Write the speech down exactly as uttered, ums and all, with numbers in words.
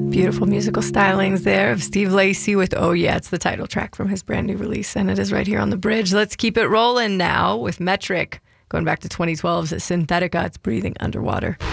Beautiful musical stylings there of Steve Lacy with Oh Yeah. It's the title track from his brand new release, and it is right here on The Bridge. Let's keep it rolling now with Metric, going back to twenty twelve's Synthetica. It's Breathing Underwater.